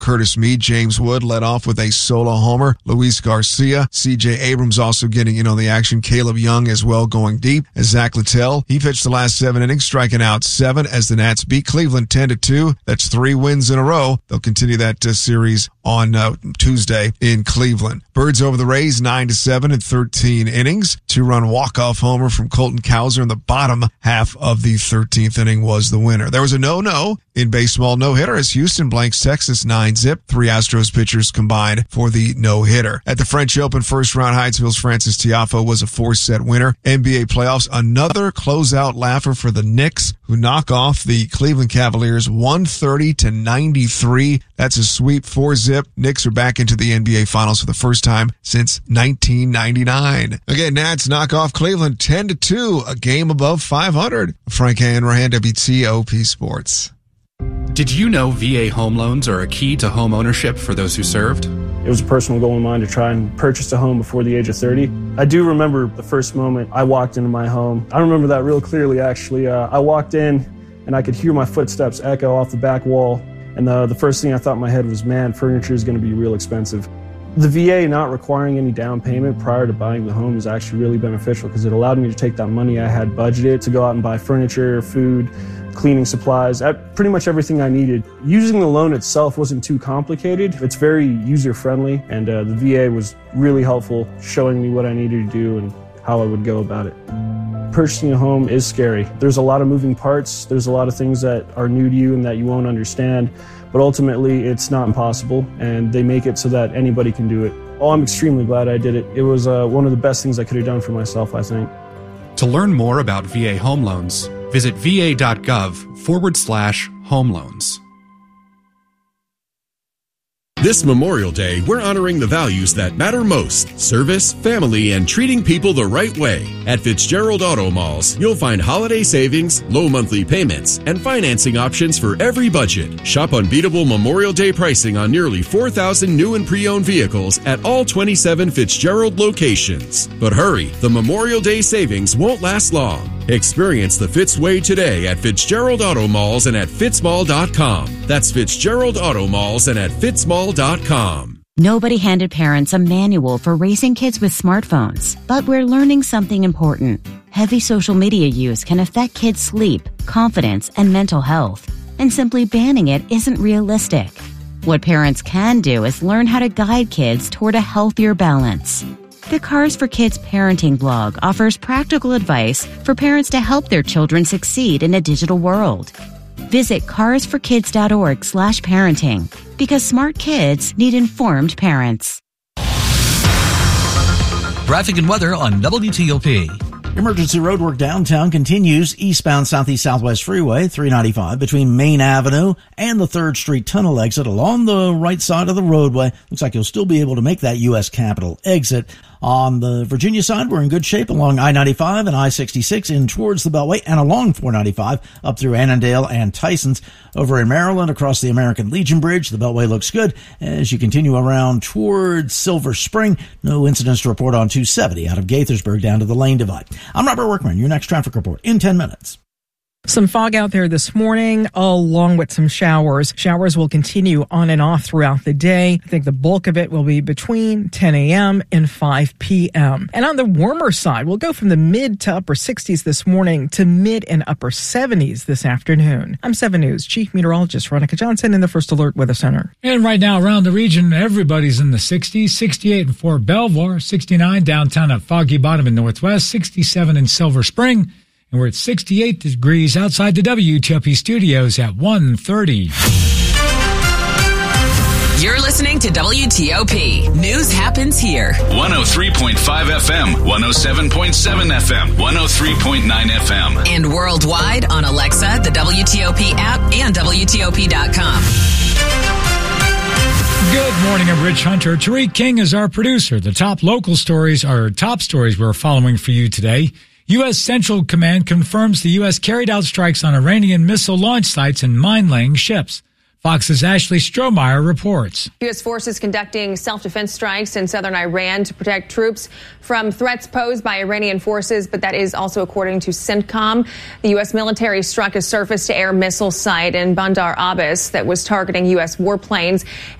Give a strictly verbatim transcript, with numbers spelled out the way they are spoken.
Curtis Mead. James Wood led off with a solo homer. Luis Garcia, C J Abrams also getting in on the action. Caleb Young as well going deep. As Zach Littell, he pitched the last seven innings, striking out seven as the Nats beat Cleveland ten to two. That's three wins in a row. They'll continue that uh, series on uh, Tuesday in Cleveland. Birds over the Rays nine to seven in thirteen innings. Two-run walk-off homer from Colton Cowser in the bottom half of the thirteenth inning was the winner. There was a no-no in baseball no-hitter as Houston blanks Texas nine zip. Three Astros pitchers combined for the no-hitter. At the French Open first round, Hydesville's Francis Tiafoe was a four-set winner. N B A playoffs, another closeout laugher for the Knicks, who knock off the Cleveland Cavaliers one thirty to ninety-three. That's a sweep, four-zip. Knicks are back into the N B A Finals for the first time since nineteen ninety-nine. Again, Nats knock off Cleveland ten to two, a game above five hundred. Frank Hanrahan, W T O P Sports. Did you know V A home loans are a key to home ownership for those who served? It was a personal goal of mine to try and purchase a home before the age of thirty. I do remember the first moment I walked into my home. I remember that real clearly, actually. Uh, I walked in, and I could hear my footsteps echo off the back wall. And the, the first thing I thought in my head was, man, furniture is going to be real expensive. The V A not requiring any down payment prior to buying the home is actually really beneficial because it allowed me to take that money I had budgeted to go out and buy furniture, food, cleaning supplies, pretty much everything I needed. Using the loan itself wasn't too complicated. It's very user-friendly, and uh, the V A was really helpful, showing me what I needed to do and how I would go about it. Purchasing a home is scary. There's a lot of moving parts. There's a lot of things that are new to you and that you won't understand, but ultimately it's not impossible, and they make it so that anybody can do it. Oh, I'm extremely glad I did it. It was uh, one of the best things I could have done for myself, I think. To learn more about V A home loans, visit va.gov forward slash home loans. This Memorial Day, we're honoring the values that matter most: service, family, and treating people the right way. At Fitzgerald Auto Malls, you'll find holiday savings, low monthly payments, and financing options for every budget. Shop unbeatable Memorial Day pricing on nearly four thousand new and pre-owned vehicles at all twenty-seven Fitzgerald locations. But hurry, the Memorial Day savings won't last long. Experience the Fitz way today at Fitzgerald Auto Malls and at fitzmall dot com. That's Fitzgerald Auto Malls and at fitzmall dot com. Nobody handed parents a manual for raising kids with smartphones, but we're learning something important. Heavy social media use can affect kids' sleep, confidence, and mental health, and simply banning it isn't realistic. What parents can do is learn how to guide kids toward a healthier balance. The Cars for Kids parenting blog offers practical advice for parents to help their children succeed in a digital world. Visit carsforkids.org slash parenting because smart kids need informed parents. Traffic and weather on W T O P. Emergency roadwork downtown continues eastbound Southeast Southwest Freeway three ninety-five between Main Avenue and the third Street Tunnel exit along the right side of the roadway. Looks like you'll still be able to make that U S Capitol exit. On the Virginia side, we're in good shape along I ninety-five and I sixty-six in towards the Beltway and along four ninety-five up through Annandale and Tysons. Over in Maryland, across the American Legion Bridge, the Beltway looks good. As you continue around towards Silver Spring, no incidents to report on two seventy out of Gaithersburg down to the Lane Divide. I'm Robert Workman, your next traffic report in ten minutes. Some fog out there this morning, along with some showers. Showers will continue on and off throughout the day. I think the bulk of it will be between ten a.m. and five p.m. And on the warmer side, we'll go from the mid to upper sixties this morning to mid and upper seventies this afternoon. I'm seven News Chief Meteorologist Veronica Johnson in the First Alert Weather Center. And right now around the region, everybody's in the sixties. sixty-eight in Fort Belvoir, sixty-nine downtown at Foggy Bottom in Northwest, sixty-seven in Silver Spring. And we're at sixty-eight degrees outside the W T O P studios at one thirty. You're listening to W T O P. News happens here. one oh three point five F M, one oh seven point seven F M, one oh three point nine F M. And worldwide on Alexa, the W T O P app, and W T O P dot com. Good morning, I'm Rich Hunter. Tariq King is our producer. The top local stories are top stories we're following for you today. U S. Central Command confirms the U S carried out strikes on Iranian missile launch sites and mine-laying ships. Fox's Ashley Strohmeyer reports. U S forces conducting self-defense strikes in southern Iran to protect troops from threats posed by Iranian forces, but that is also according to CENTCOM. The U S military struck a surface-to-air missile site in Bandar Abbas that was targeting U S warplanes.